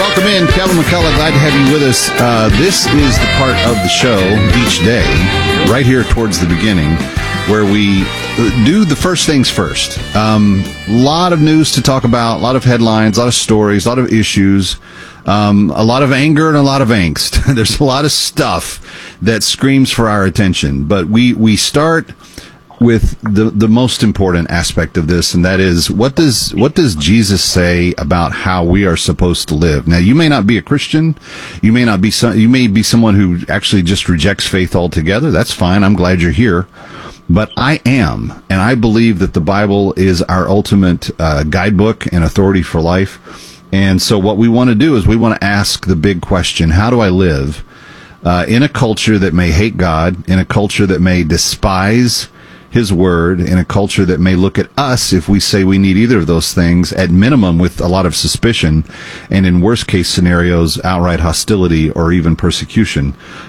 Welcome in, Kevin McCullough. Glad to have you with us. This is the part of the show each day, right here towards the beginning, where we do the first things first. A lot of news to talk about, a lot of headlines, a lot of stories, a lot of issues, a lot of anger and a lot of angst. There's a lot of stuff that screams for our attention, but we start with the most important aspect of this, and that is, what does Jesus say about how we are supposed to live? Now, you may not be a Christian, you may be someone who actually just rejects faith altogether. That's fine. I'm glad you're here. But I am, and I believe that the Bible is our ultimate guidebook and authority for life. And so what we want to do is we want to ask the big question: how do I live in a culture that may hate God, in a culture that may despise His word, in a culture that may look at us, if we say we need either of those things, at minimum with a lot of suspicion, and in worst case scenarios, outright hostility or even persecution?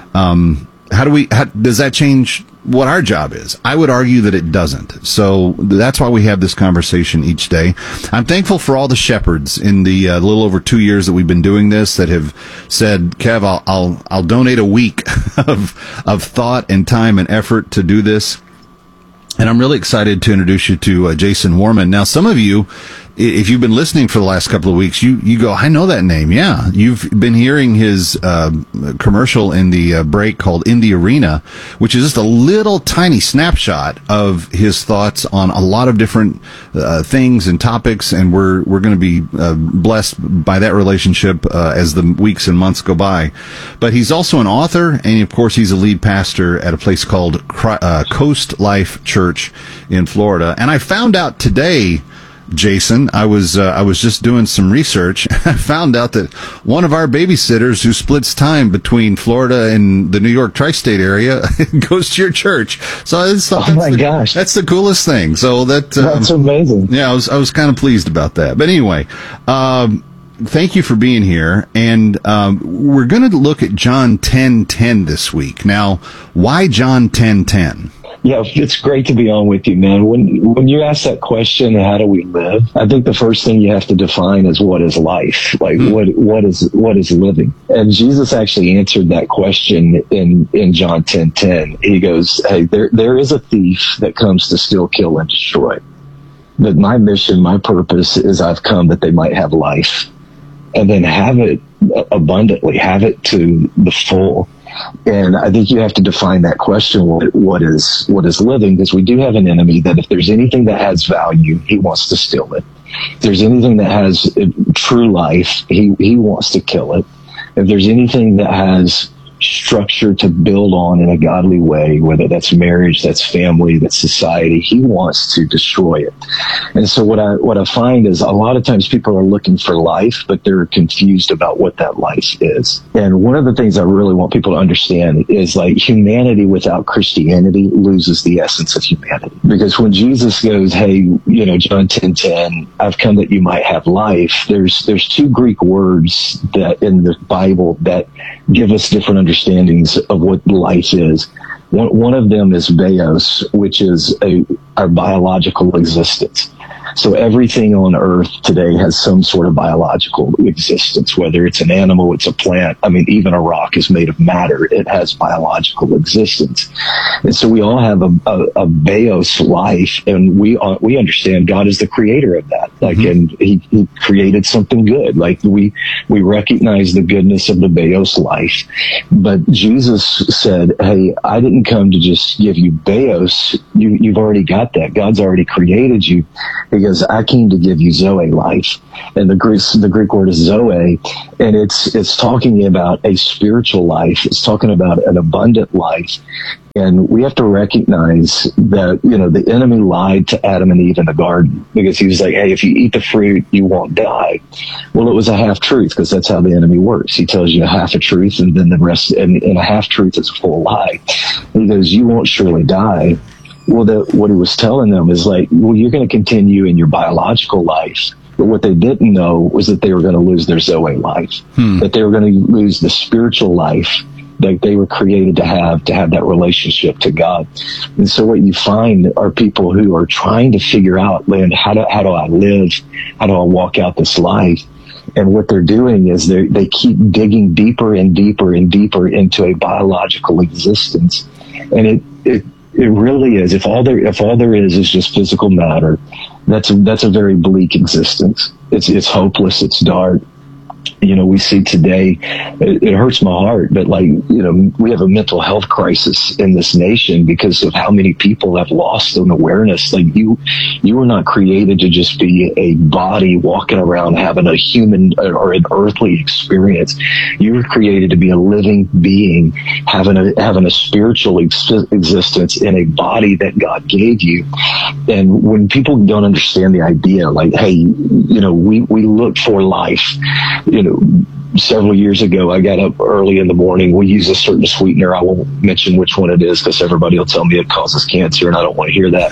How does that change what our job is? I would argue that it doesn't. So that's why we have this conversation each day. I'm thankful for all the shepherds in the little over 2 years that we've been doing this that have said, Kev, I'll donate a week of thought and time and effort to do this. And I'm really excited to introduce you to Jason Warman. Now, some of you, if you've been listening for the last couple of weeks, you go, I know that name. Yeah, you've been hearing his commercial in the break called In the Arena, which is just a little tiny snapshot of his thoughts on a lot of different things and topics, and we're going to be blessed by that relationship as the weeks and months go by. But he's also an author, and of course he's a lead pastor at a place called Coast Life Church in Florida. And I found out today, Jason, I was just doing some research. I found out that one of our babysitters who splits time between Florida and the New York tri-state area goes to your church. So gosh, that's the coolest thing. So that's amazing. Yeah, I was kind of pleased about that. But anyway, thank you for being here. And we're going to look at John 10:10 this week. Now, why John 10:10? Yeah, it's great to be on with you, man. When you ask that question, how do we live? I think the first thing you have to define is, what is life? Like, what is living? And Jesus actually answered that question in John 10:10. He goes, hey, there is a thief that comes to steal, kill, and destroy. But my mission, my purpose is I've come that they might have life, and then have it abundantly, have it to the full. And I think you have to define that question, what is living? Because we do have an enemy that if there's anything that has value, he wants to steal it. If there's anything that has true life, he wants to kill it. If there's anything that has structure to build on in a godly way, whether that's marriage, that's family, that's society, he wants to destroy it. And so what I find is a lot of times people are looking for life, but they're confused about what that life is. And one of the things I really want people to understand is, like, humanity without Christianity loses the essence of humanity. Because when Jesus goes, hey, John 10:10, I've come that you might have life, there's two Greek words that in the Bible that give us different understandings of what life is. One of them is bios, which is our biological existence. So everything on earth today has some sort of biological existence, whether it's an animal, it's a plant. I mean, even a rock is made of matter. It has biological existence. And so we all have a bios life, and we understand God is the creator of that. Like, and he created something good. Like, we recognize the goodness of the bios life. But Jesus said, hey, I didn't come to just give you bios. You've already got that. God's already created you. Because I came to give you Zoe life. And the Greek word is Zoe, and it's talking about a spiritual life. It's talking about an abundant life. And we have to recognize that, the enemy lied to Adam and Eve in the garden, because he was like, hey, if you eat the fruit, you won't die. Well, it was a half truth, because that's how the enemy works. He tells you a half a truth, and then the rest, and a half truth is a full lie. And he goes, you won't surely die. Well, what he was telling them is like, well, you're going to continue in your biological life. But what they didn't know was that they were going to lose their Zoe life, that they were going to lose the spiritual life that they were created to have that relationship to God. And so what you find are people who are trying to figure out, man, how do I live? How do I walk out this life? And what they're doing is they keep digging deeper and deeper and deeper into a biological existence. And it really is. If all there is just physical matter, that's a very bleak existence. It's hopeless. It's dark. We see today, it hurts my heart, but we have a mental health crisis in this nation because of how many people have lost an awareness. You were not created to just be a body walking around having a human or an earthly experience. You were created to be a living being, having a spiritual existence in a body that God gave you. And when people don't understand the idea, hey, we look for life, several years ago, I got up early in the morning. We use a certain sweetener. I won't mention which one it is because everybody will tell me it causes cancer, and I don't want to hear that.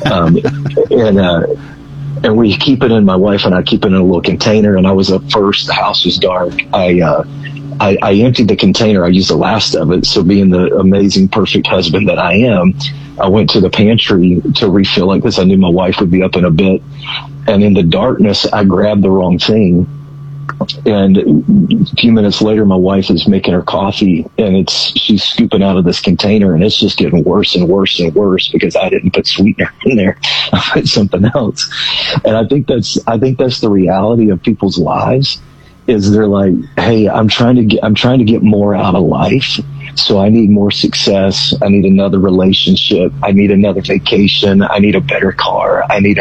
And we keep it in, my wife and I keep it in a little container. And I was up first. The house was dark. I emptied the container. I used the last of it. So being the amazing, perfect husband that I am, I went to the pantry to refill it because I knew my wife would be up in a bit. And in the darkness, I grabbed the wrong thing. And a few minutes later, my wife is making her coffee, and she's scooping out of this container, and it's just getting worse and worse and worse because I didn't put sweetener in there. I put something else. And I think that's the reality of people's lives. Is they're like, hey, I'm trying to get more out of life. So I need more success. I need another relationship. I need another vacation. I need a better car. I need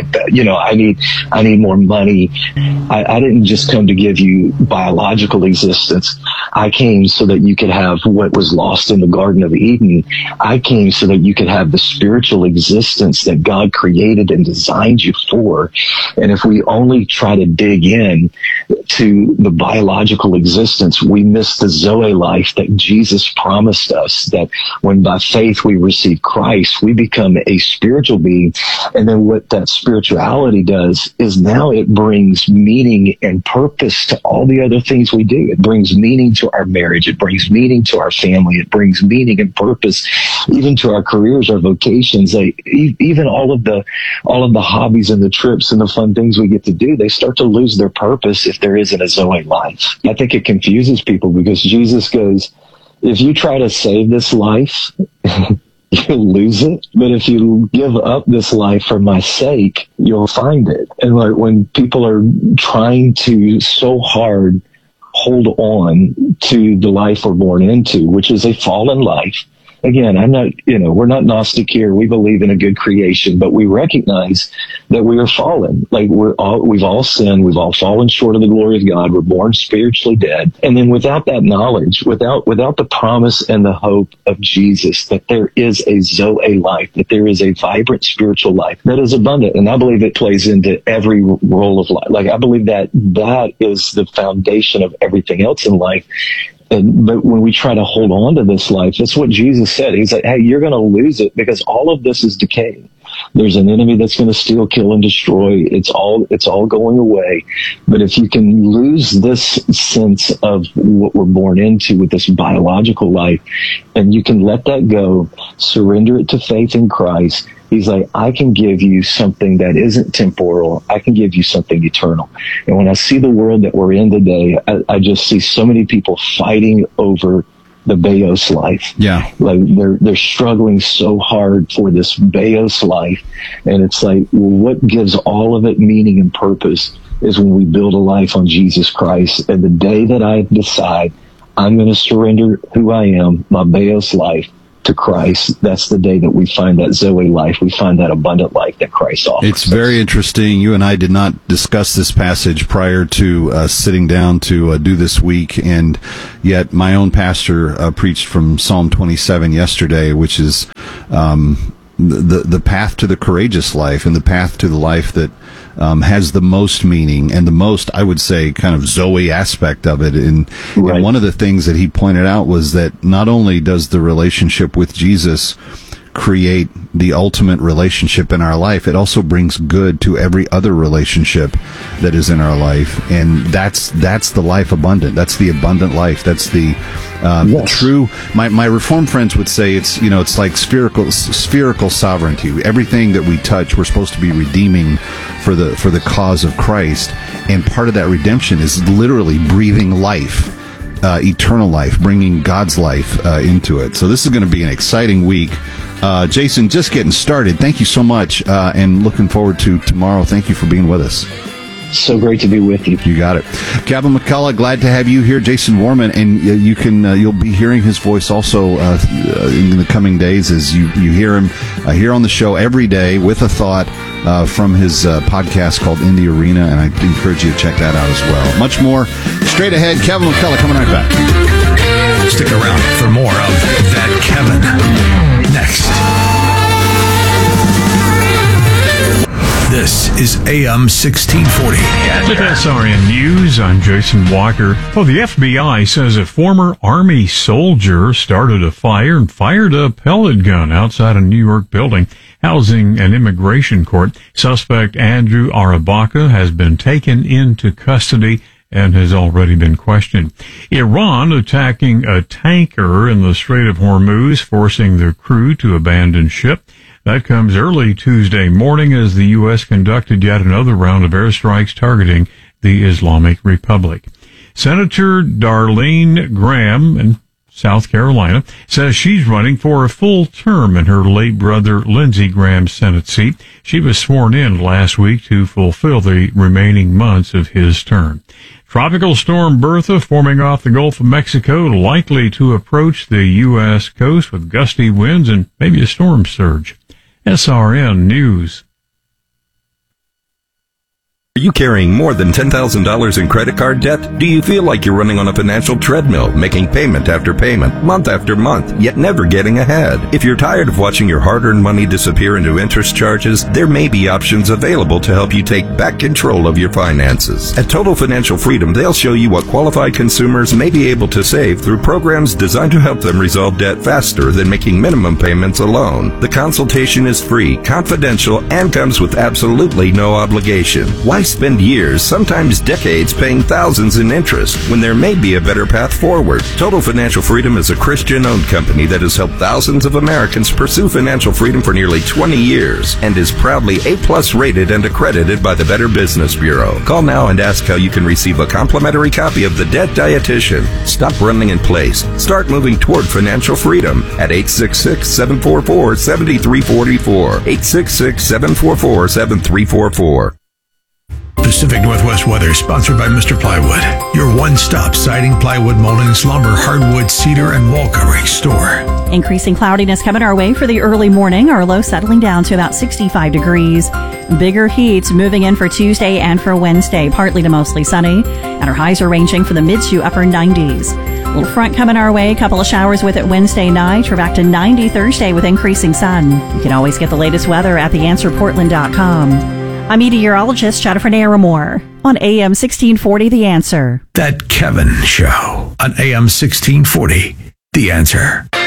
I need more money. I didn't just come to give you biological existence. I came so that you could have what was lost in the Garden of Eden. I came so that you could have the spiritual existence that God created and designed you for. And if we only try to dig in to the biological existence, we miss the Zoe life that Jesus promised us, that when by faith we receive Christ, we become a spiritual being. And then what that spirituality does is now it brings meaning and purpose to all the other things we do. It brings meaning to our marriage. It brings meaning to our family. It brings meaning and purpose even to our careers, our vocations, even all of the hobbies and the trips and the fun things we get to do. They start to lose their purpose if there isn't a Zoe life. I think it confuses people because Jesus goes, if you try to save this life, you'll lose it. But if you give up this life for my sake, you'll find it. And when people are trying to so hard hold on to the life we're born into, which is a fallen life. Again, we're not Gnostic here. We believe in a good creation, but we recognize that we are fallen. We've all sinned. We've all fallen short of the glory of God. We're born spiritually dead. And then without that knowledge, without the promise and the hope of Jesus, that there is a Zoe life, that there is a vibrant spiritual life that is abundant. And I believe it plays into every role of life. I believe that is the foundation of everything else in life. But when we try to hold on to this life, that's what Jesus said. He's like, hey, you're going to lose it because all of this is decaying. There's an enemy that's going to steal, kill, and destroy. It's all going away. But if you can lose this sense of what we're born into with this biological life, and you can let that go, surrender it to faith in Christ, He's like, I can give you something that isn't temporal. I can give you something eternal. And when I see the world that we're in today, I just see so many people fighting over the Beos life. Yeah. They're struggling so hard for this Beos life. And it's like, well, what gives all of it meaning and purpose is when we build a life on Jesus Christ. And the day that I decide I'm going to surrender who I am, my Beos life, to Christ, that's the day that we find that Zoe life. We find that abundant life that Christ offers. It's very interesting. You and I did not discuss this passage prior to sitting down to do this week, and yet my own pastor preached from Psalm 27 yesterday, which is the path to the courageous life and the path to the life that has the most meaning and the most, I would say, kind of Zoe aspect of it. And one of the things that he pointed out was that not only does the relationship with Jesus create the ultimate relationship in our life, it also brings good to every other relationship that is in our life. And that's the life abundant. That's the abundant life. That's the true. My Reformed friends would say it's like spherical sovereignty. Everything that we touch, we're supposed to be redeeming for the cause of Christ. And part of that redemption is literally breathing life, eternal life, bringing God's life into it. So this is going to be an exciting week. Jason, just getting started. Thank you so much, and looking forward to tomorrow. Thank you for being with us. So great to be with you. You got it. Kevin McCullough, glad to have you here. Jason Warman, and you'll be hearing his voice also in the coming days as you hear him here on the show every day with a thought from his podcast called In the Arena, and I encourage you to check that out as well. Much more straight ahead. Kevin McCullough coming right back. Stick around for more of That Kevin next. This is AM 1640. With SRN News, I'm Jason Walker. Well, the FBI says a former Army soldier started a fire and fired a pellet gun outside a New York building housing an immigration court. Suspect Andrew Arabaca has been taken into custody and has already been questioned. Iran attacking a tanker in the Strait of Hormuz, forcing the crew to abandon ship. That comes early Tuesday morning as the U.S. conducted yet another round of airstrikes targeting the Islamic Republic. Senator Darlene Graham in South Carolina says she's running for a full term in her late brother Lindsey Graham's Senate seat. She was sworn in last week to fulfill the remaining months of his term. Tropical storm Bertha forming off the Gulf of Mexico, likely to approach the U.S. coast with gusty winds and maybe a storm surge. SRN News. Are you carrying more than $10,000 in credit card debt? Do you feel like you're running on a financial treadmill, making payment after payment, month after month, yet never getting ahead? If you're tired of watching your hard-earned money disappear into interest charges, there may be options available to help you take back control of your finances. At Total Financial Freedom, they'll show you what qualified consumers may be able to save through programs designed to help them resolve debt faster than making minimum payments alone. The consultation is free, confidential, and comes with absolutely no obligation. Why spend years, sometimes decades, paying thousands in interest when there may be a better path forward? Total Financial Freedom is a Christian-owned company that has helped thousands of Americans pursue financial freedom for nearly 20 years and is proudly A+ rated and accredited by the Better Business Bureau. Call now and ask how you can receive a complimentary copy of The Debt Dietitian. Stop running in place. Start moving toward financial freedom at 866-744-7344. 866-744-7344. Pacific Northwest weather sponsored by Mr. Plywood, your one-stop siding, plywood, moldings, lumber, hardwood, cedar, and wall covering store. Increasing cloudiness coming our way for the early morning. Our low settling down to about 65 degrees. Bigger heats moving in for Tuesday and for Wednesday, partly to mostly sunny. And our highs are ranging from the mid to upper 90s. A little front coming our way, couple of showers with it Wednesday night. We're back to 90 Thursday with increasing sun. You can always get the latest weather at theanswerportland.com. I'm meteorologist Jennifer Naramore on AM 1640 The Answer. That Kevin Show on AM 1640 The Answer.